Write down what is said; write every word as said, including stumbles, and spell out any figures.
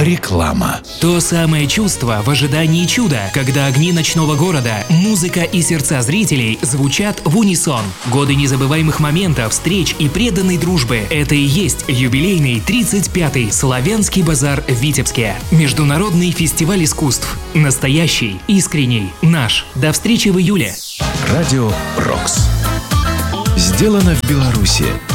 Реклама. То самое чувство в ожидании чуда, когда огни ночного города, музыка и сердца зрителей звучат в унисон. Годы незабываемых моментов, встреч и преданной дружбы. Это и есть юбилейный тридцать пятый Славянский базар в Витебске. Международный фестиваль искусств. Настоящий, искренний, наш. До встречи в июле. Радио «Рокс». Сделано в Беларуси.